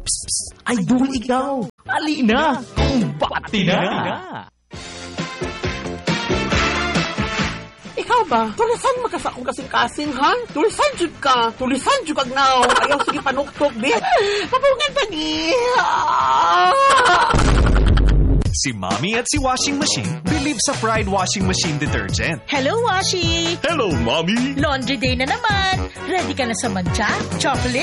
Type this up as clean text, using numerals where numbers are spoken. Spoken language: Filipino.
Idol ikaw! Ali na! Bati na! Ikaw ba? Tulisan makasa akong kasing-kasing, ha? Tulisan jud ka! Tulisan jud kag now! Ayaw sige panuktok, bitch! Papungan pa ni! Si Mommy at si Washing Machine believe sa Pride Washing Machine Detergent. Hello, Washi! Hello, Mommy! Laundry day na naman. Ready ka na sa mancha, chocolate,